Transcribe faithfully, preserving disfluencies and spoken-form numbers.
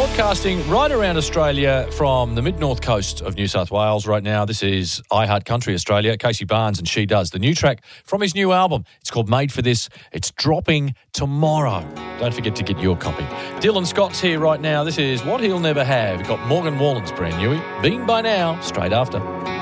Broadcasting right around Australia from the mid-north coast of New South Wales right now. This is I Heart Country Australia. Casey Barnes and She Does. The new track from his new album. It's called Made for This. It's dropping tomorrow. Don't forget to get your copy. Dylan Scott's here right now. This is What He'll Never Have. We've got Morgan Wallen's brand new. Being by now, straight after.